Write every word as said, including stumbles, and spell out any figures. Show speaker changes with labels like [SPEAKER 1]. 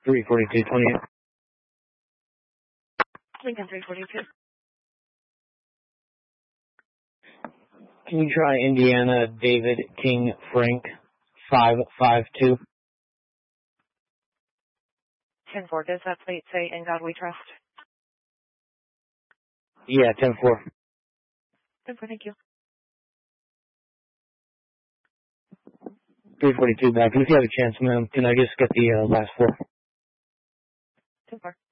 [SPEAKER 1] three forty-two twenty-eight.
[SPEAKER 2] Lincoln three forty-two.
[SPEAKER 1] Can you try Indiana David King Frank five five two?
[SPEAKER 2] ten four, does that plate say "In God We Trust"?
[SPEAKER 1] Yeah, ten four.
[SPEAKER 2] ten four, thank you.
[SPEAKER 1] three forty-two back. And if you have a chance, ma'am, can I just get the uh, last four?
[SPEAKER 2] ten four.